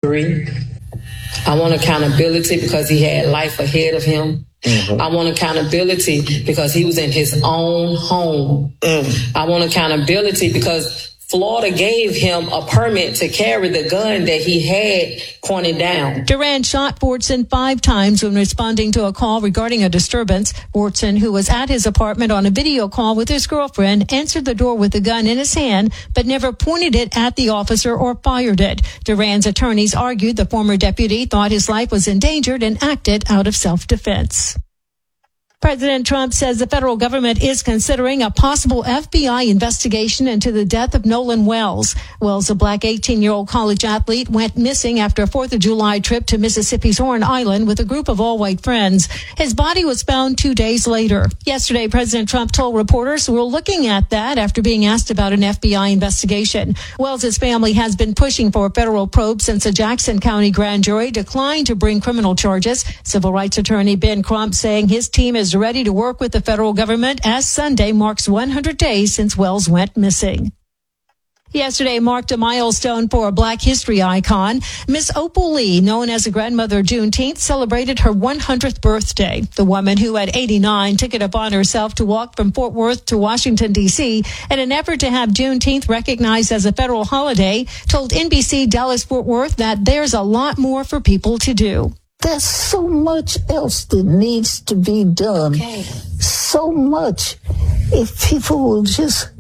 3. I want accountability because he had life ahead of him. I want accountability because he was in his own home. I want accountability because Florida gave him a permit to carry the gun that he had pointed down. Duran shot Fortson 5 times when responding to a call regarding a disturbance. Fortson, who was at his apartment on a video call with his girlfriend, answered the door with the gun in his hand, but never pointed it at the officer or fired it. Duran's attorneys argued the former deputy thought his life was endangered and acted out of self-defense. President Trump says the federal government is considering a possible FBI investigation into the death of Nolan Wells. Wells, a black 18-year-old college athlete, went missing after a 4th of July trip to Mississippi's Horn Island with a group of all-white friends. His body was found 2 days later. Yesterday, President Trump told reporters we're looking at that after being asked about an FBI investigation. Wells' family has been pushing for a federal probe since a Jackson County grand jury declined to bring criminal charges. Civil rights attorney Ben Crump saying his team is ready to work with the federal government as Sunday marks 100 days since Wells went missing. Yesterday marked a milestone for a Black history icon. Miss Opal Lee, known as a grandmother Juneteenth, celebrated her 100th birthday. The woman, who at 89 took it upon herself to walk from Fort Worth to Washington, D.C. in an effort to have Juneteenth recognized as a federal holiday, told NBC Dallas-Fort Worth that there's a lot more for people to do. There's so much else that needs to be done. Okay. So much. If people will just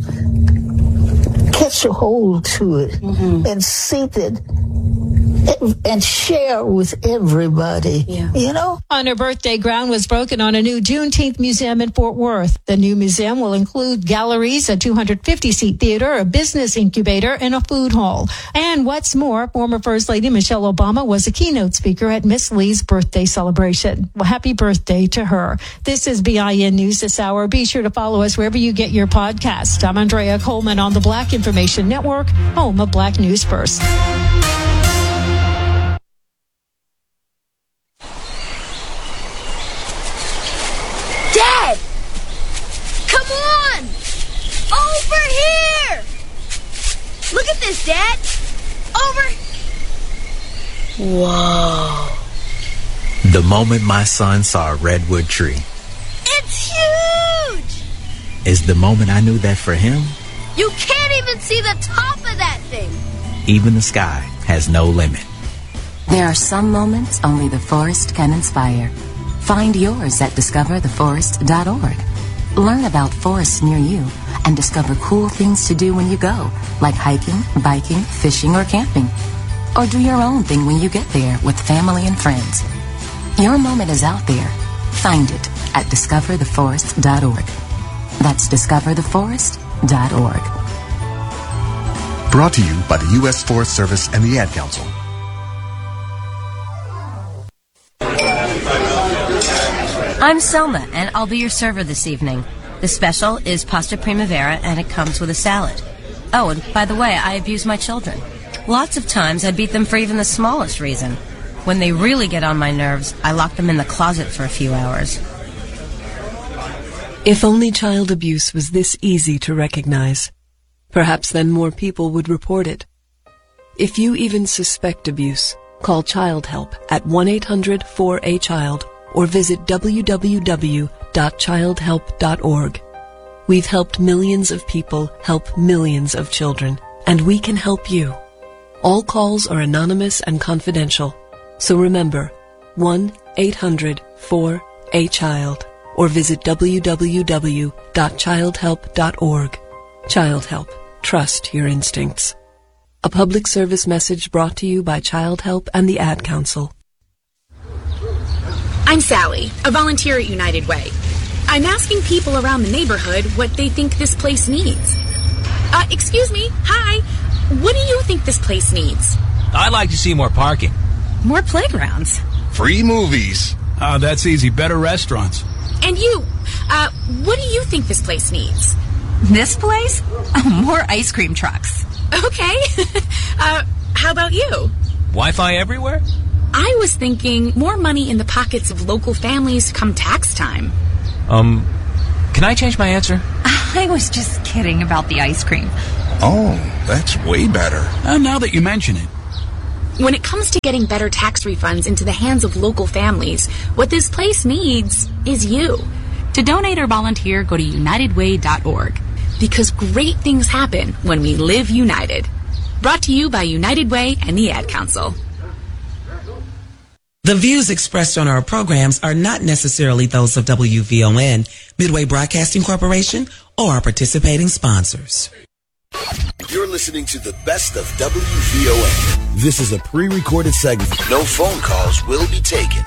catch a hold to it and see that and share with everybody, you know? On her birthday, ground was broken on a new Juneteenth museum in Fort Worth. The new museum will include galleries, a 250-seat theater, a business incubator, and a food hall. And what's more, former First Lady Michelle Obama was a keynote speaker at Miss Lee's birthday celebration. Well, happy birthday to her. This is BIN News this hour. Be sure to follow us wherever you get your podcast. I'm Andrea Coleman on the Black Information Network, home of Black News First. Dad! Come on! Over here! Look at this, Dad! Over! Whoa. The moment my son saw a redwood tree. It's huge! Is the moment I knew that for him, You can't even see the top of that thing! even the sky has no limit. There are some moments only the forest can inspire. Find yours at discovertheforest.org. Learn about forests near you and discover cool things to do when you go, like hiking, biking, fishing, or camping. Or do your own thing when you get there with family and friends. Your moment is out there. Find it at discovertheforest.org. That's discovertheforest.org. Brought to you by the U.S. Forest Service and the Ad Council. I'm Selma, and I'll be your server this evening. The special is pasta primavera, and it comes with a salad. Oh, and by the way, I abuse my children. Lots of times I beat them for even the smallest reason. When they really get on my nerves, I lock them in the closet for a few hours. If only child abuse was this easy to recognize, perhaps then more people would report it. If you even suspect abuse, call Child Help at 1-800-4A-CHILD or visit www.childhelp.org. We've helped millions of people help millions of children, and we can help you. All calls are anonymous and confidential, so remember, 1-800-4A-CHILD or visit www.childhelp.org. Child Help. Trust your instincts. A public service message brought to you by Child Help and the Ad Council. I'm Sally, a volunteer at United Way. I'm asking people around the neighborhood what they think this place needs. Excuse me, hi. What do you think this place needs? I'd like to see more parking. More playgrounds. Free movies. That's easy. Better restaurants. And you, what do you think this place needs? This place? More ice cream trucks. Okay. How about you? Wi-Fi everywhere? I was thinking more money in the pockets of local families come tax time. Can I change my answer? I was just kidding about the ice cream. Oh, that's way better. Now that you mention it. When it comes to getting better tax refunds into the hands of local families, what this place needs is you. To donate or volunteer, go to unitedway.org. Because great things happen when we live united. Brought to you by United Way and the Ad Council. The views expressed on our programs are not necessarily those of WVON, Midway Broadcasting Corporation, or our participating sponsors. You're listening to the best of WVON. This is a pre-recorded segment. No phone calls will be taken.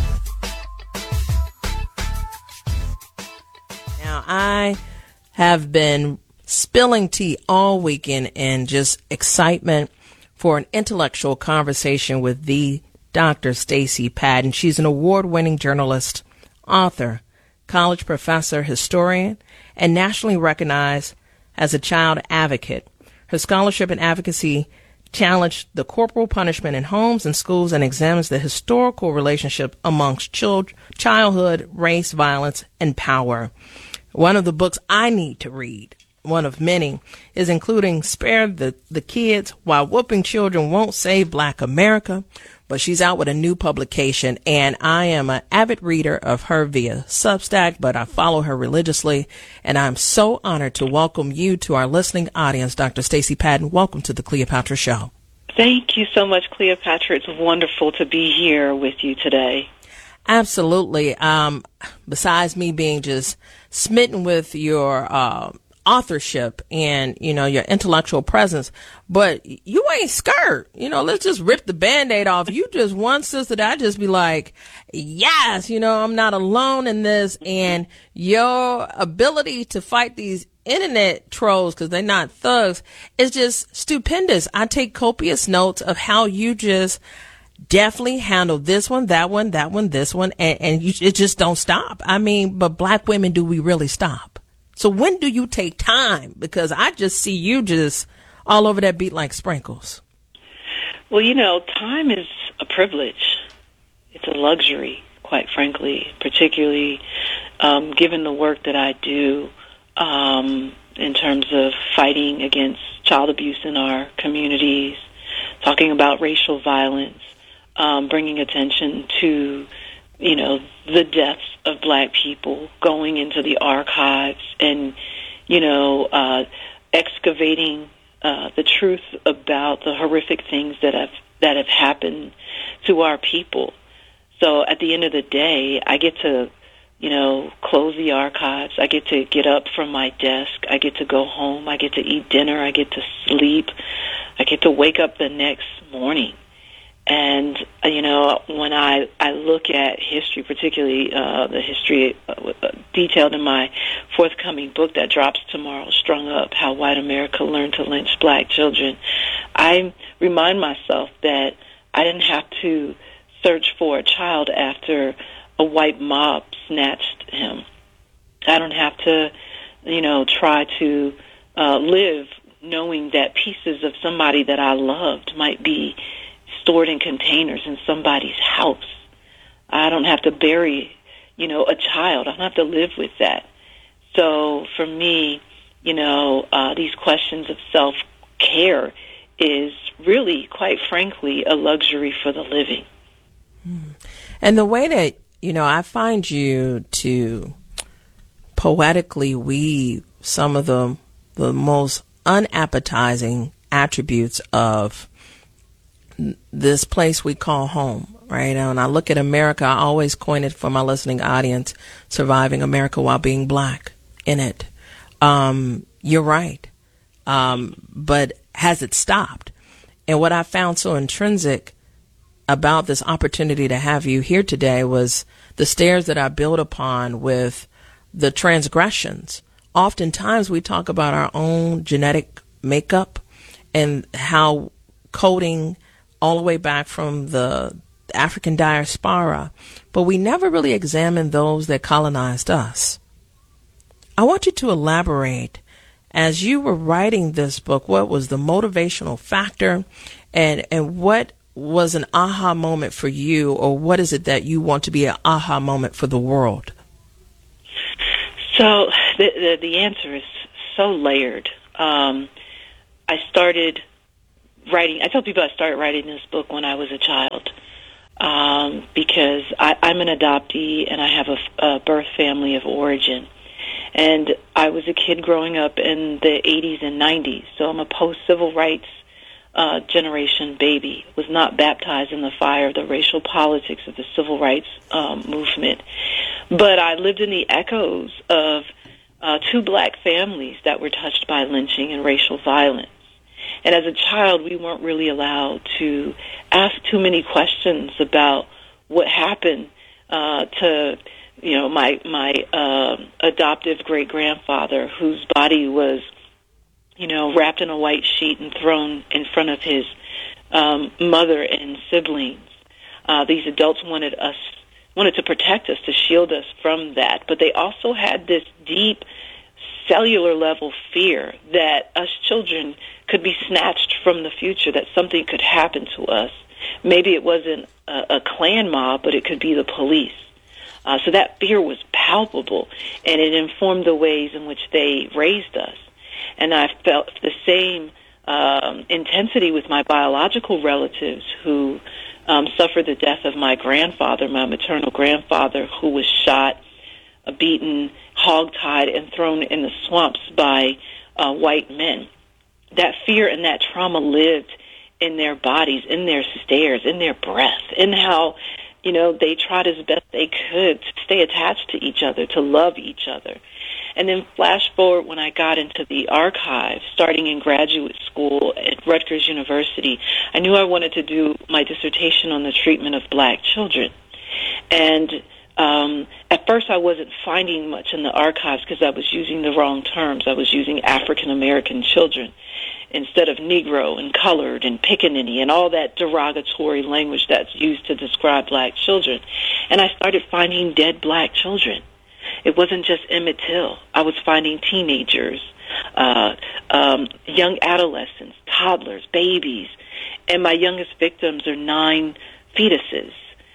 Now, I have been spilling tea all weekend and just excitement for an intellectual conversation with the Dr. Stacey Patton. She's an award-winning journalist, author, college professor, historian, and nationally recognized as a child advocate. Her scholarship and advocacy challenged the corporal punishment in homes and schools and examines the historical relationship amongst childhood, race, violence, and power. One of the books I need to read, one of many, is including Spare the Kids, Why Whooping Children Won't Save Black America. But she's out with a new publication, and I am an avid reader of her via Substack, but I follow her religiously, and I'm so honored to welcome you to our listening audience. Dr. Stacey Patton, welcome to the Cleopatra Show. Thank you so much, Cleopatra. It's wonderful to be here with you today. Absolutely. Besides me being just smitten with your authorship and, your intellectual presence, but you ain't scared. Let's just rip the Band-Aid off. You just one sister that I just be like, yes, I'm not alone in this. And your ability to fight these internet trolls, because they're not thugs, is just stupendous. I take copious notes of how you just definitely handle this one, that one, this one, and it just don't stop. I mean, but Black women, do we really stop? So when do you take time? Because I just see you just all over that beat like sprinkles. Well, time is a privilege. It's a luxury, quite frankly, particularly given the work that I do in terms of fighting against child abuse in our communities, talking about racial violence, bringing attention to the deaths of Black people, going into the archives and, excavating the truth about the horrific things that have happened to our people. So at the end of the day, I get to, close the archives. I get to get up from my desk. I get to go home. I get to eat dinner. I get to sleep. I get to wake up the next morning. And, when I look at history, particularly the history detailed in my forthcoming book that drops tomorrow, Strung Up, How White America Learned to Lynch Black Children, I remind myself that I didn't have to search for a child after a white mob snatched him. I don't have to, try to live knowing that pieces of somebody that I loved might be stored in containers in somebody's house. I don't have to bury, a child. I don't have to live with that. So for me, these questions of self-care is really, quite frankly, a luxury for the living. And the way that, I find you to poetically weave some of the most unappetizing attributes of this place we call home, right? And when I look at America, I always coin it for my listening audience, surviving America while being Black in it. You're right. But has it stopped? And what I found so intrinsic about this opportunity to have you here today was the stairs that I build upon with the transgressions. Oftentimes we talk about our own genetic makeup and how coding all the way back from the African diaspora, but we never really examined those that colonized us. I want you to elaborate, as you were writing this book, what was the motivational factor and what was an aha moment for you, or what is it that you want to be an aha moment for the world? So the answer is so layered. I started writing. I tell people I started writing this book when I was a child, because I'm an adoptee and I have a birth family of origin. And I was a kid growing up in the 80s and 90s, so I'm a post-civil rights generation baby. Was not baptized in the fire of the racial politics of the civil rights movement. But I lived in the echoes of two black families that were touched by lynching and racial violence. And as a child, we weren't really allowed to ask too many questions about what happened to my adoptive great-grandfather, whose body was, wrapped in a white sheet and thrown in front of his mother and siblings. These adults wanted to protect us, to shield us from that, but they also had this deep cellular level fear that us children could be snatched from the future, that something could happen to us. Maybe it wasn't a Klan mob, but it could be the police. So that fear was palpable, and it informed the ways in which they raised us. And I felt the same intensity with my biological relatives who suffered the death of my grandfather, my maternal grandfather, who was shot, beaten, hogtied, and thrown in the swamps by white men. That fear and that trauma lived in their bodies, in their stares, in their breath, in how they tried as best they could to stay attached to each other, to love each other. And then flash forward when I got into the archives, starting in graduate school at Rutgers University, I knew I wanted to do my dissertation on the treatment of black children. And at first I wasn't finding much in the archives because I was using the wrong terms. I was using African American children instead of Negro and colored and pickaninny and all that derogatory language that's used to describe black children. And I started finding dead black children. It wasn't just Emmett Till. I was finding teenagers, young adolescents, toddlers, babies, and my youngest victims are 9 fetuses.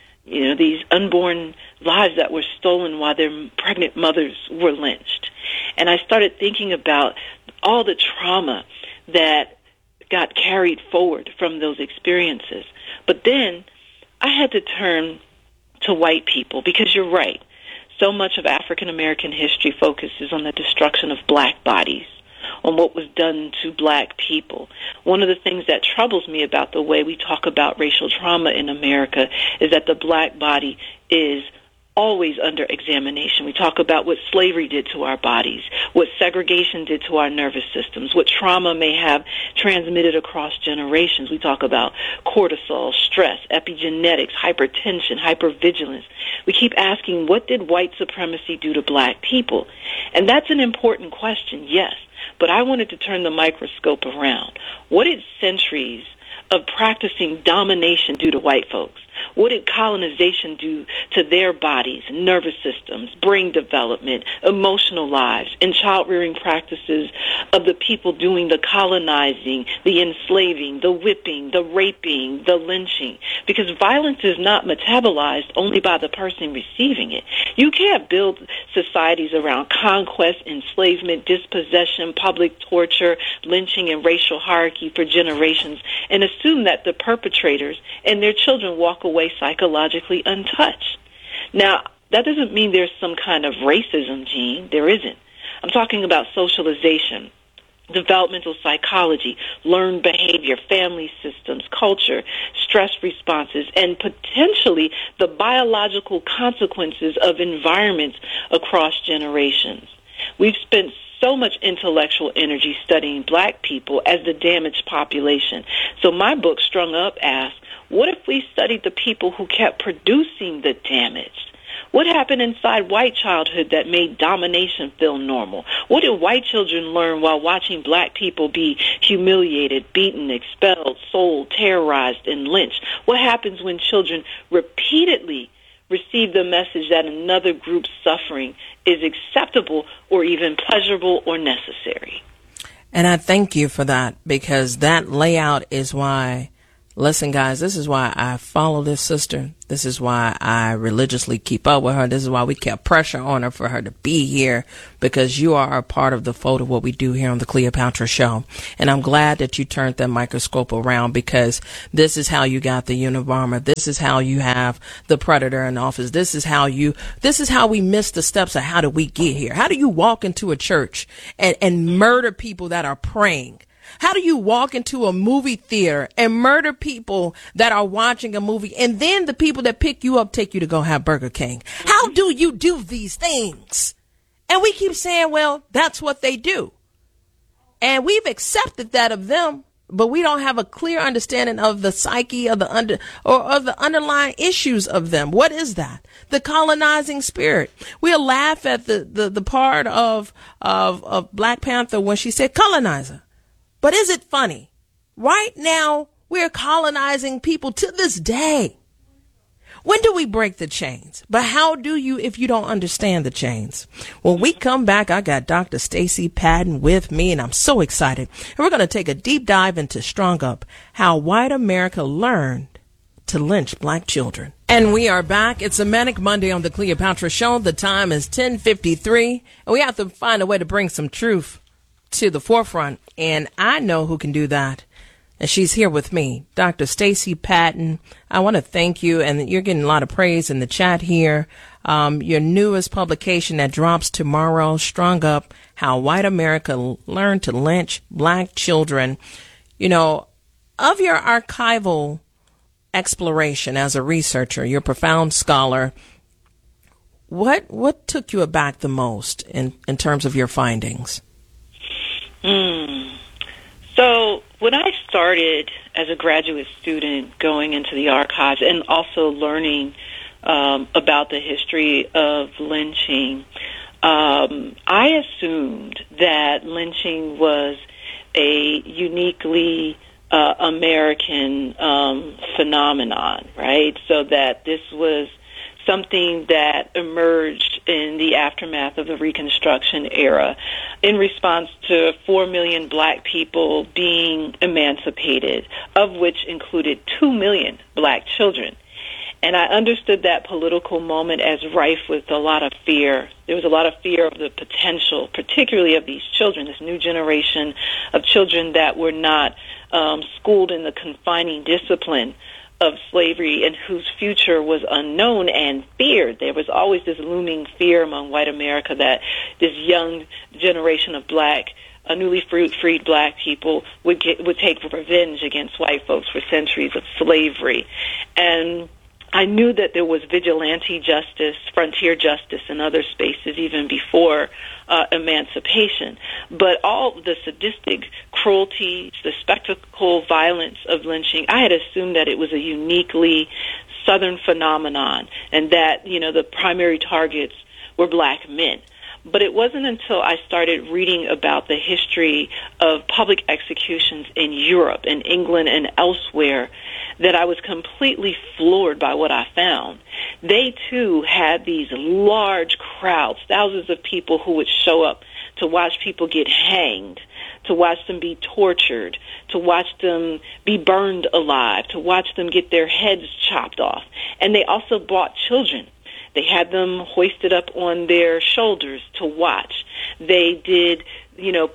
These unborn lives that were stolen while their pregnant mothers were lynched. And I started thinking about all the trauma that got carried forward from those experiences. But then I had to turn to white people, because you're right. So much of African American history focuses on the destruction of black bodies, on what was done to black people. One of the things that troubles me about the way we talk about racial trauma in America is that the black body is always under examination. We talk about what slavery did to our bodies, what segregation did to our nervous systems, what trauma may have transmitted across generations. We talk about cortisol, stress, epigenetics, hypertension, hypervigilance. We keep asking, what did white supremacy do to black people? And that's an important question, yes. But I wanted to turn the microscope around. What did centuries of practicing domination do to white folks? What did colonization do to their bodies, nervous systems, brain development, emotional lives, and child-rearing practices of the people doing the colonizing, the enslaving, the whipping, the raping, the lynching? Because violence is not metabolized only by the person receiving it. You can't build societies around conquest, enslavement, dispossession, public torture, lynching, and racial hierarchy for generations and assume that the perpetrators and their children walk away psychologically untouched. Now, that doesn't mean there's some kind of racism gene. There isn't. I'm talking about socialization, developmental psychology, learned behavior, family systems, culture, stress responses, and potentially the biological consequences of environments across generations. We've spent so much intellectual energy studying black people as the damaged population. So my book, Strung Up, asks, what if we studied the people who kept producing the damage? What happened inside white childhood that made domination feel normal? What did white children learn while watching black people be humiliated, beaten, expelled, sold, terrorized, and lynched? What happens when children repeatedly receive the message that another group's suffering is acceptable or even pleasurable or necessary? And I thank you for that, because that layout is why Listen, guys, this is why I follow this sister. This is why I religiously keep up with her. This is why we kept pressure on her for her to be here, because you are a part of the fold of what we do here on the Cleopatra Show. And I'm glad that you turned that microscope around, because this is how you got the Unabomber. This is how you have the predator in office. This is how we miss the steps of how do we get here? How do you walk into a church and murder people that are praying? How do you walk into a movie theater and murder people that are watching a movie, and then the people that pick you up take you to go have Burger King? How do you do these things? And we keep saying, well, that's what they do. And we've accepted that of them, but we don't have a clear understanding of the psyche of the underlying issues of them. What is that? The colonizing spirit. We'll laugh at the part of Black Panther when she said colonizer. But is it funny? Right now, we're colonizing people to this day. When do we break the chains? But how do you if you don't understand the chains? When we come back, I got Dr. Stacey Patton with me, and I'm so excited. And we're going to take a deep dive into Strong Up, how white America learned to lynch black children. And we are back. It's a Manic Monday on the Cleopatra Show. The time is 10:53, and we have to find a way to bring some truth to the forefront, and I know who can do that, and she's here with me, Dr. Stacey Patton. I want to thank you, and you're getting a lot of praise in the chat here. Your newest publication that drops tomorrow, Strong Up, How White America Learned to Lynch Black Children. You know, of your archival exploration as a researcher, you're a profound scholar, what took you aback the most in terms of your findings? So when I started as a graduate student going into the archives and also learning about the history of lynching, I assumed that lynching was a uniquely American phenomenon, right? So that this was something that emerged in the aftermath of the Reconstruction era in response to 4 million black people being emancipated, of which included 2 million black children. And I understood that political moment as rife with a lot of fear. There was a lot of fear of the potential, particularly of these children, this new generation of children that were not schooled in the confining discipline of slavery and whose future was unknown and feared. There was always this looming fear among white America that this young generation of black, newly freed black people would take revenge against white folks for centuries of slavery. And I knew that there was vigilante justice, frontier justice in other spaces even before emancipation. But all the sadistic cruelty, the spectacle violence of lynching, I had assumed that it was a uniquely Southern phenomenon and that, you know, the primary targets were black men. But it wasn't until I started reading about the history of public executions in Europe, in England, and elsewhere that I was completely floored by what I found. They, too, had these large crowds, thousands of people who would show up to watch people get hanged, to watch them be tortured, to watch them be burned alive, to watch them get their heads chopped off. And they also brought children. They had them hoisted up on their shoulders to watch. They did, you know,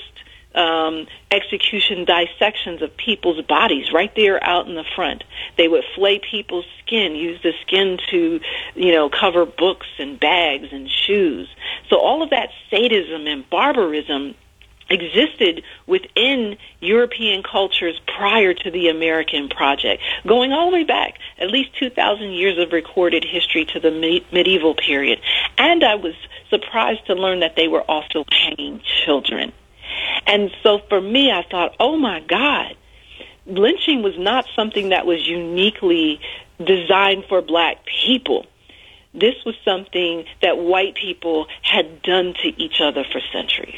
post-execution dissections of people's bodies right there out in the front. They would flay people's skin, use the skin to, you know, cover books and bags and shoes. So all of that sadism and barbarism existed within European cultures prior to the American project, going all the way back, at least 2,000 years of recorded history to the medieval period. And I was surprised to learn that they were also hanging children. And so for me, I thought, oh my God, lynching was not something that was uniquely designed for black people. This was something that white people had done to each other for centuries.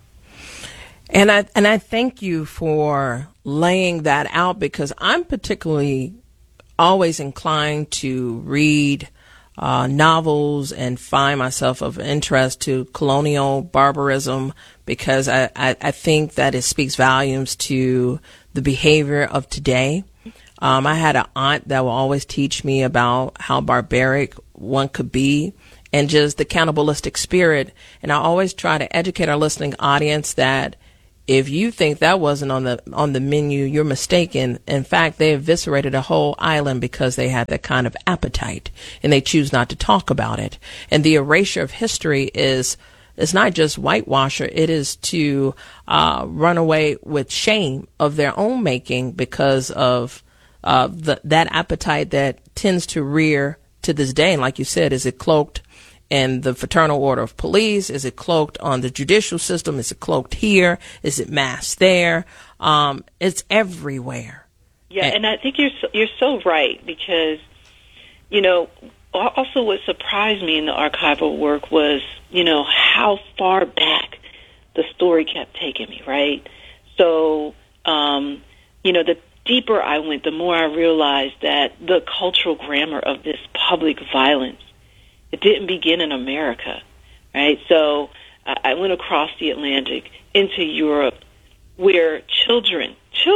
And I thank you for laying that out, because I'm particularly always inclined to read novels and find myself of interest to colonial barbarism, because I think that it speaks volumes to the behavior of today. I had an aunt that will always teach me about how barbaric one could be and just the cannibalistic spirit. And I always try to educate our listening audience that if you think that wasn't on the menu, you're mistaken. In fact, they eviscerated a whole island because they had that kind of appetite, and they choose not to talk about it. And the erasure of history is not just whitewasher. It is to run away with shame of their own making because of that appetite that tends to rear to this day. And like you said, is it cloaked in the Fraternal Order of Police? Is it cloaked on the judicial system? Is it cloaked here? Is it masked there? It's everywhere. Yeah, and I think you're so right, because, you know, also what surprised me in the archival work was, you know, how far back the story kept taking me, right? So, you know, the deeper I went, the more I realized that the cultural grammar of this public violence, it didn't begin in America, right? So I went across the Atlantic into Europe, where children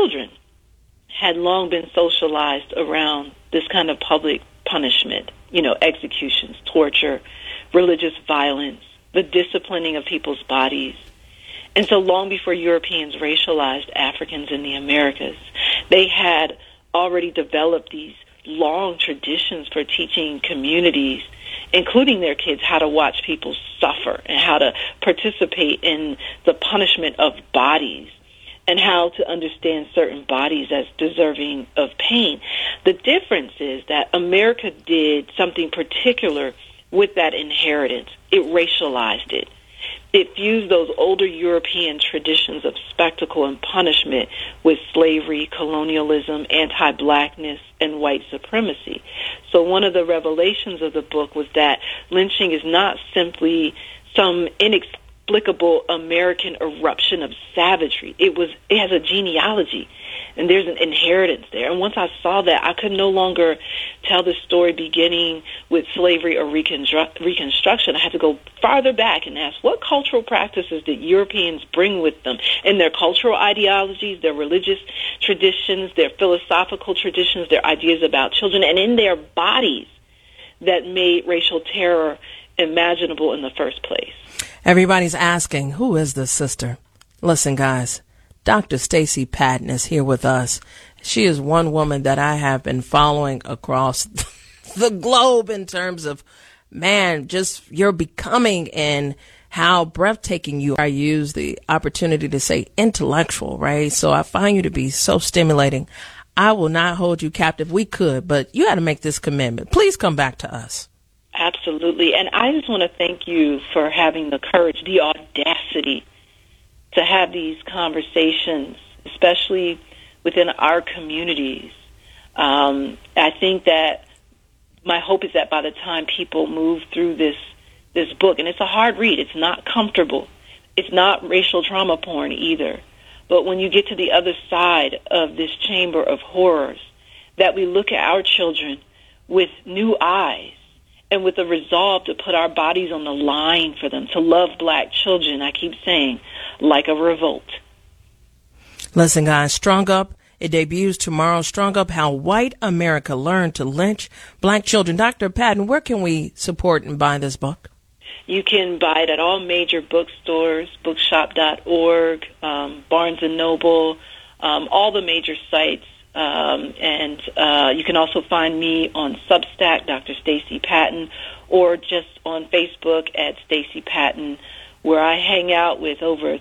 had long been socialized around this kind of public punishment, you know, executions, torture, religious violence, the disciplining of people's bodies. And so long before Europeans racialized Africans in the Americas, they had already developed these long traditions for teaching communities, including their kids, how to watch people suffer and how to participate in the punishment of bodies and how to understand certain bodies as deserving of pain. The difference is that America did something particular with that inheritance. It racialized it. It fused those older European traditions of spectacle and punishment with slavery, colonialism, anti-blackness, and white supremacy. So one of the revelations of the book was that lynching is not simply some inexplicable American eruption of savagery. It has a genealogy, and there's an inheritance there. And once I saw that, I could no longer tell the story beginning with slavery or Reconstruction. I had to go farther back and ask, what cultural practices did Europeans bring with them in their cultural ideologies, their religious traditions, their philosophical traditions, their ideas about children, and in their bodies that made racial terror imaginable in the first place? Everybody's asking, who is this sister? Listen, guys, Dr. Stacey Patton is here with us. She is one woman that I have been following across the globe in terms of, man, just your becoming and how breathtaking you are. I use the opportunity to say intellectual, right? So I find you to be so stimulating. I will not hold you captive. We could, but you had to make this commitment. Please come back to us. Absolutely. And I just want to thank you for having the courage, the audacity to have these conversations, especially within our communities. I think that my hope is that by the time people move through this book, and it's a hard read, it's not comfortable, it's not racial trauma porn either, but when you get to the other side of this chamber of horrors, that we look at our children with new eyes and with a resolve to put our bodies on the line for them, to love black children, I keep saying, like a revolt. Listen, guys, Strung Up, it debuts tomorrow. Strung Up, How White America Learned to Lynch Black Children. Dr. Patton, where can we support and buy this book? You can buy it at all major bookstores, bookshop.org, Barnes & Noble, all the major sites. And you can also find me on Substack, Dr. Stacey Patton, or just on Facebook at Stacey Patton, where I hang out with over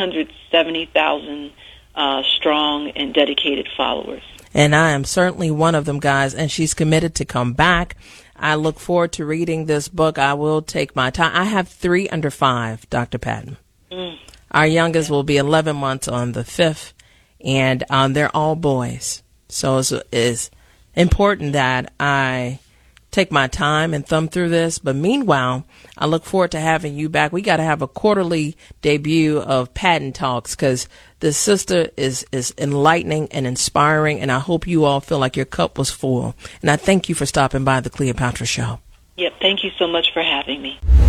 370,000 strong and dedicated followers. And I am certainly one of them, guys, and she's committed to come back. I look forward to reading this book. I will take my time. I have 3 under 5, Dr. Patton. Our youngest will be 11 months on the 5th, and they're all boys. So it's important that I take my time and thumb through this. But meanwhile, I look forward to having you back. We got to have a quarterly debut of Patton Talks, because this sister is enlightening and inspiring, and I hope you all feel like your cup was full. And I thank you for stopping by the Cleopatra Show. Yep, thank you so much for having me.